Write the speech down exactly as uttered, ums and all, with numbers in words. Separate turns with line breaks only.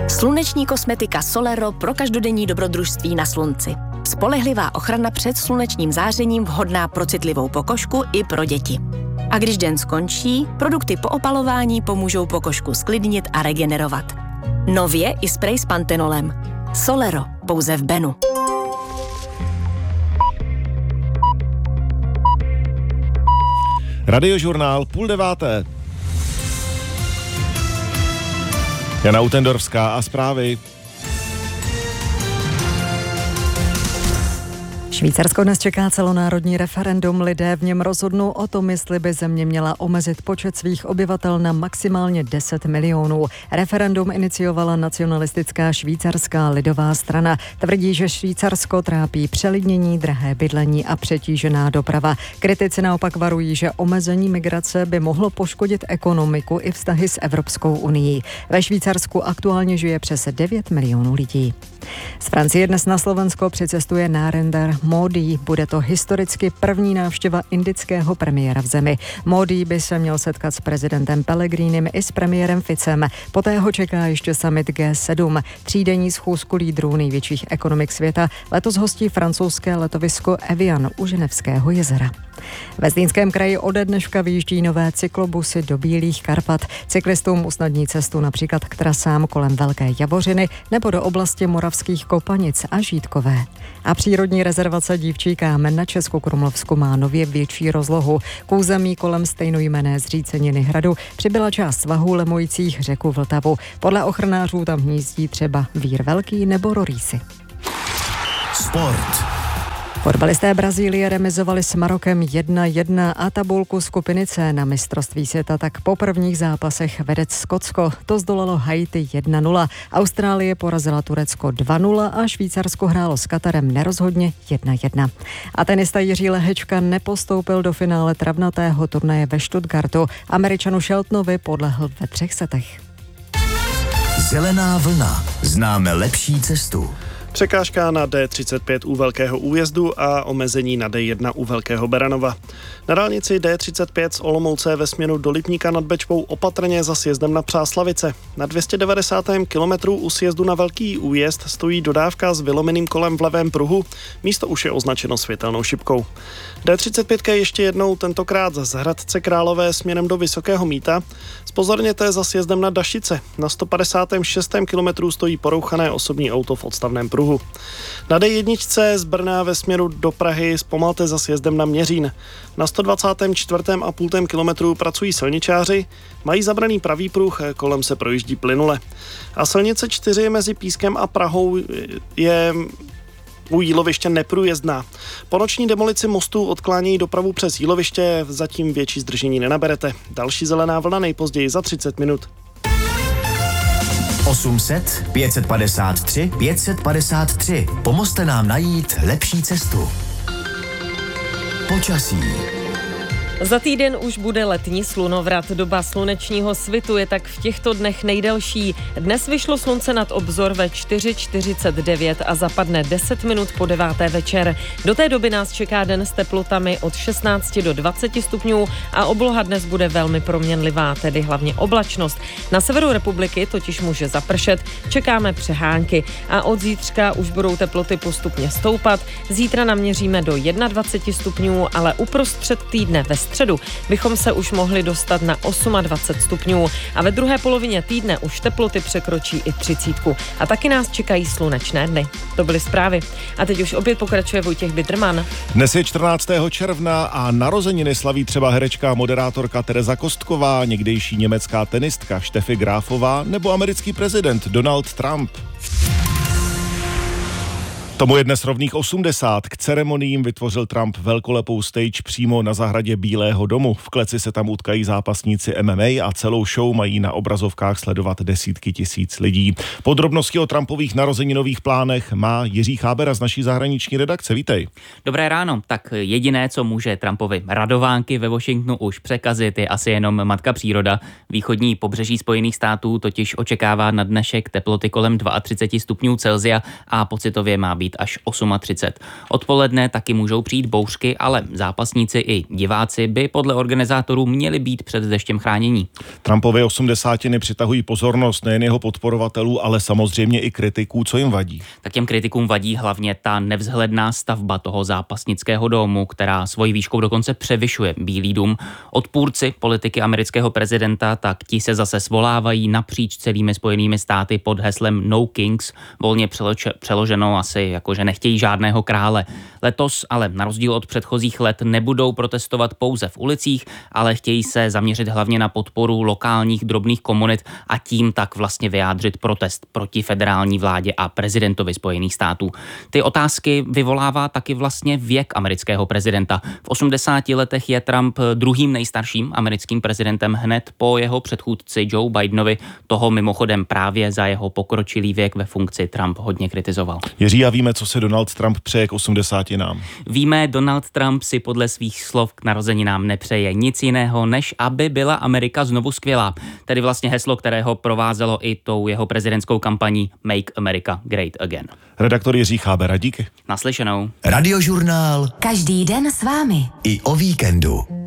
Sluneční kosmetika Solero pro každodenní dobrodružství na slunci. Spolehlivá ochrana před slunečním zářením vhodná pro citlivou pokožku i pro děti. A když den skončí, produkty po opalování pomůžou pokožku sklidnit a regenerovat. Nově i sprej s pantenolem. Solero, pouze v Benu.
Radiožurnál půl deváté. Jana Utendorská a zprávy.
Švýcarsko dnes čeká celonárodní referendum. Lidé v něm rozhodnou o tom, jestli by země měla omezit počet svých obyvatel na maximálně deset milionů. Referendum iniciovala nacionalistická švýcarská lidová strana. Tvrdí, že Švýcarsko trápí přelidnění, drahé bydlení a přetížená doprava. Kritici naopak varují, že omezení migrace by mohlo poškodit ekonomiku i vztahy s Evropskou unií. Ve Švýcarsku aktuálně žije přes devět milionů lidí. Z Francie dnes na Slovensko přicestuje Narendra Módí. Bude to historicky první návštěva indického premiéra v zemi. Módí by se měl setkat s prezidentem Pellegrinem i s premiérem Ficem. Poté ho čeká ještě summit G sedm. Třídenní schůzku lídrů největších ekonomik světa letos hostí francouzské letovisko Evian u Ženevského jezera. Ve Zlínském kraji ode dneška vyjíždí nové cyklobusy do Bílých Karpat. Cyklistům usnadní cestu například k trasám kolem Velké Javořiny nebo do oblasti Moravských Kopanic a Žítkové. A přírodní rezervace Dívčí kámen na Českokrumlovsku má nově větší rozlohu. K území kolem stejnojmenné zříceniny hradu přibyla část svahů lemujících řeku Vltavu. Podle ochranářů tam hnízdí třeba vír velký nebo rorýsy.
Sport.
Fotbalisté Brazílie remizovali s Marokem jedna jedna a tabulku skupiny C na mistrovství světa tak po prvních zápasech vede Skotsko. To zdolalo Haiti jedna nula. Austrálie porazila Turecko dva nula a Švýcarsko hrálo s Katarem nerozhodně jedna jedna. A tenista Jiří Lehečka nepostoupil do finále travnatého turnaje ve Stuttgartu. Američanu Sheltonovi podlehl ve třech setech.
Zelená vlna. Známe lepší cestu.
Překážka na D třicet pět u Velkého Újezdu a omezení na D jedna u Velkého Beranova. Na dálnici D třicet pět z Olomouce ve směru do Lipníka nad Bečvou opatrně za sjezdem na Přáslavice. Na dvě stě devadesátém kilometru u sjezdu na Velký Újezd stojí dodávka s vylomeným kolem v levém pruhu. Místo už je označeno světelnou šipkou. D třicet pět ještě jednou, tentokrát z Hradce Králové směrem do Vysokého Mýta. Zpozorněte za sjezdem na Dašice. Na sto padesátém šestém kilometru stojí porouchané osobní auto v odstavném pruhu. Na D jedna z Brna ve směru do Prahy zpomalte za sjezdem na Měřín. Na sto dvacátém čtvrtém a půl kilometru pracují silničáři, mají zabraný pravý pruh, kolem se projíždí plynule. A silnice čtyři mezi Pískem a Prahou je u Jíloviště neprůjezdná. Po noční demolici mostu odklánějí dopravu přes Jíloviště, zatím větší zdržení nenaberete. Další zelená vlna nejpozději za třicet minut.
osm set pět set padesát tři pět set padesát tři. Pomozte nám najít lepší cestu. Počasí.
Za týden už bude letní slunovrat. Doba slunečního svitu je tak v těchto dnech nejdelší. Dnes vyšlo slunce nad obzor ve čtyři čtyřicet devět a zapadne deset minut po deváté večer. Do té doby nás čeká den s teplotami od šestnáct do dvaceti stupňů a obloha dnes bude velmi proměnlivá, tedy hlavně oblačnost. Na severu republiky totiž může zapršet, čekáme přehánky a od zítřka už budou teploty postupně stoupat. Zítra naměříme do dvacet jedna stupňů, ale uprostřed týdne ve středu bychom se už mohli dostat na dvacet osm stupňů a ve druhé polovině týdne už teploty překročí i třicítku. A taky nás čekají slunečné dny. To byly zprávy. A teď už opět pokračuje Vojtěch Bidrman.
Dnes je čtrnáctého června a narozeniny slaví třeba herečka a moderátorka Tereza Kostková, někdejší německá tenistka Steffi Grafová nebo americký prezident Donald Trump. Tomu je dnes rovných osmdesát. K ceremoniím vytvořil Trump velkolepou stage přímo na zahradě Bílého domu. V kleci se tam utkají zápasníci M M A a celou show mají na obrazovkách sledovat desítky tisíc lidí. Podrobnosti o Trumpových narozeninových plánech má Jiří Chábera z naší zahraniční redakce. Vítej.
Dobré ráno. Tak jediné, co může Trumpovi radovánky ve Washingtonu už překazit, je asi jenom matka příroda. Východní pobřeží Spojených států totiž očekává na dnešek teploty kolem třicet dva stupňů Celsia a pocitově má být být až třicet osm. Odpoledne taky můžou přijít bouřky, ale zápasníci i diváci by podle organizátorů měli být před deštěm chránění.
Trumpovy osmdesátiny přitahují pozornost nejen jeho podporovatelů, ale samozřejmě i kritiků. Co jim vadí?
Tak těm kritikům vadí hlavně ta nevzhledná stavba toho zápasnického domu, která svojí výškou dokonce převyšuje Bílý dům. Odpůrci politiky amerického prezidenta, tak ti se zase svolávají napříč celými Spojenými státy pod heslem No Kings, volně přeloče, přeloženo asi jako, že nechtějí žádného krále. Letos ale na rozdíl od předchozích let nebudou protestovat pouze v ulicích, ale chtějí se zaměřit hlavně na podporu lokálních drobných komunit a tím tak vlastně vyjádřit protest proti federální vládě a prezidentovi Spojených států. Ty otázky vyvolává taky vlastně věk amerického prezidenta. V osmdesáti letech je Trump druhým nejstarším americkým prezidentem hned po jeho předchůdci Joe Bidenovi. Toho mimochodem právě za jeho pokročilý věk ve funkci Trump hodně kritizoval.
Jiří, a víme, co se Donald Trump přeje k osmdesátinám?
Víme, Donald Trump si podle svých slov k narozeninám nepřeje nic jiného, než aby byla Amerika znovu skvělá. Tedy vlastně heslo, kterého provázelo i tou jeho prezidentskou kampaní Make America Great Again.
Redaktor Jiří Chábera, díky.
Naslyšenou.
Radiožurnál.
Každý den s vámi.
I o víkendu.